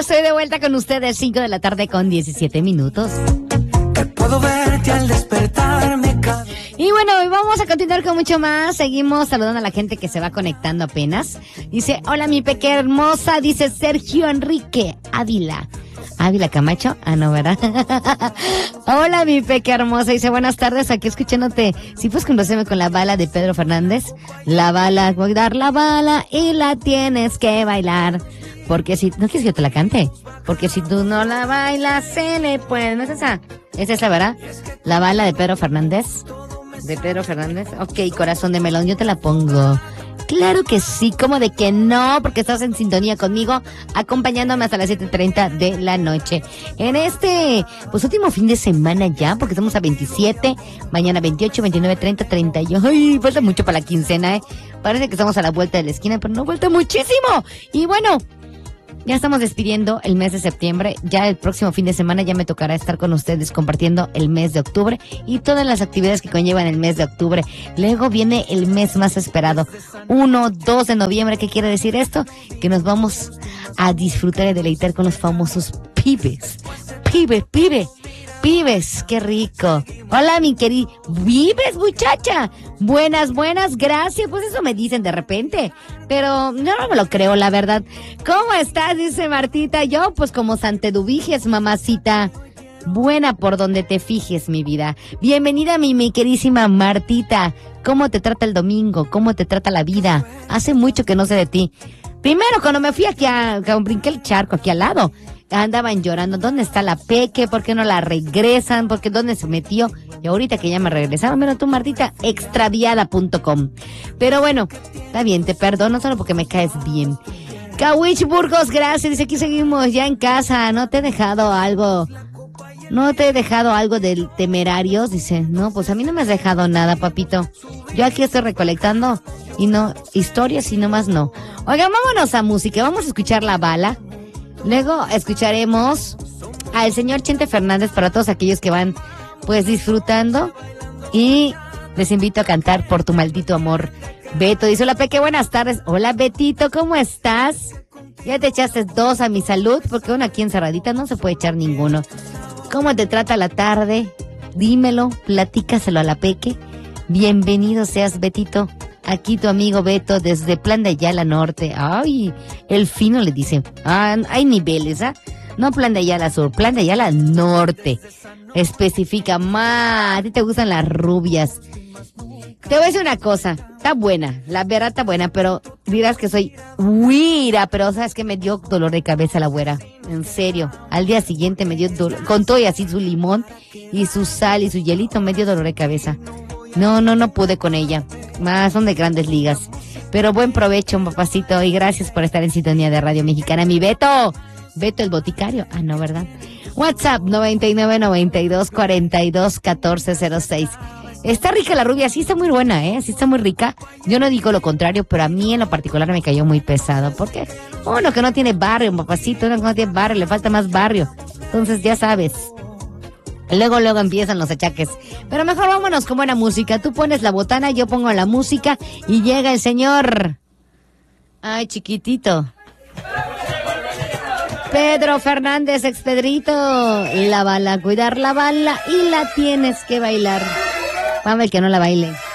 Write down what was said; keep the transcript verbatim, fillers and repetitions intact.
estoy de vuelta con ustedes, cinco de la tarde con diecisiete minutos. Que puedo verte al despertarme cada... Y bueno, hoy vamos a continuar con mucho más. Seguimos saludando a la gente que se va conectando apenas. Dice, hola mi peque hermosa, dice Sergio Enrique Ávila. Ávila Camacho, ah no, ¿verdad? Hola mi peque hermosa, dice buenas tardes, aquí escuchándote. Si puedes complacerme con la bala de Pedro Fernández. La bala, voy a dar la bala y la tienes que bailar. Porque si, ¿no quieres que yo te la cante? Porque si tú no la bailas, se le puede, ¿no es esa? Es esa, ¿verdad? La bala de Pedro Fernández. De Pedro Fernández. Ok, corazón de melón, yo te la pongo. Claro que sí, ¿cómo de que no? Porque estás en sintonía conmigo, acompañándome hasta las siete treinta de la noche. En este, pues último fin de semana ya, porque estamos a veintisiete, mañana veintiocho, veintinueve, treinta, treinta y uno. Ay, falta mucho para la quincena, ¿eh? Parece que estamos a la vuelta de la esquina, pero no falta muchísimo. Y bueno, ya estamos despidiendo el mes de septiembre. Ya el próximo fin de semana ya me tocará estar con ustedes compartiendo el mes de octubre y todas las actividades que conllevan el mes de octubre. Luego viene el mes más esperado, uno, dos de noviembre. ¿Qué quiere decir esto? Que nos vamos a disfrutar y deleitar con los famosos pibes. Pibe, pibe. Pibes, qué rico. Hola, mi querida. ¿Vives, muchacha? Buenas, buenas, gracias. Pues eso me dicen de repente. Pero yo no me lo creo, la verdad. ¿Cómo estás? Dice Martita. Yo, pues como santeduviges, mamacita. Buena por donde te fijes, mi vida. Bienvenida, mi, mi querísima Martita. ¿Cómo te trata el domingo? ¿Cómo te trata la vida? Hace mucho que no sé de ti. Primero, cuando me fui aquí a, a brinqué el charco aquí al lado, andaban llorando, ¿dónde está la Peque? ¿Por qué no la regresan? ¿Por qué dónde se metió? Y ahorita que ya me regresaron, mira tú, Martita, extraviada punto com. Pero bueno, está bien, te perdono solo porque me caes bien. Kawich Burgos, gracias, dice, aquí seguimos ya en casa, ¿no te he dejado algo? ¿No te he dejado algo del Temerarios? Dice, no, pues a mí no me has dejado nada, papito. Yo aquí estoy recolectando y no, historias y nomás no. Oigan, vámonos a música, vamos a escuchar La Bala. Luego escucharemos al señor Chente Fernández para todos aquellos que van pues disfrutando. Y les invito a cantar Por tu maldito amor. Beto dice, hola Peque, buenas tardes. Hola Betito, ¿cómo estás? Ya te echaste dos a mi salud, porque uno aquí encerradita no se puede echar ninguno. ¿Cómo te trata la tarde? Dímelo, platícaselo a la Peque. Bienvenido seas, Betito. Aquí tu amigo Beto desde Plan de Ayala Norte. Ay, el fino le dice. Ah, hay niveles, ¿ah? No Plan de Ayala Sur, Plan de Ayala Norte. Especifica, ma, a ti te gustan las rubias. Te voy a decir una cosa, está buena, la verdad está buena, pero dirás que soy güira, pero sabes que me dio dolor de cabeza la güera, en serio. Al día siguiente me dio dolor, con todo y así su limón y su sal y su hielito, me dio dolor de cabeza. No, no, no pude con ella. Más son de grandes ligas. Pero buen provecho, papacito, y gracias por estar en sintonía de Radio Mexicana. Mi Beto, Beto el boticario. Ah, no, ¿verdad? WhatsApp noventa y nueve, noventa y dos, cuarenta y dos, catorce cero seis. Está rica la rubia, sí está muy buena, ¿eh? Sí está muy rica. Yo no digo lo contrario, pero a mí en lo particular me cayó muy pesado. ¿Por qué? Uno que no tiene barrio, papacito, uno que no tiene barrio, le falta más barrio. Entonces, ya sabes. Luego, luego empiezan los achaques. Pero mejor vámonos con buena música. Tú pones la botana, yo pongo la música y llega el señor. Ay, chiquitito. Pedro Fernández, ex Pedrito. La bala, cuidar la bala y la tienes que bailar. Vamos, el que no la baile.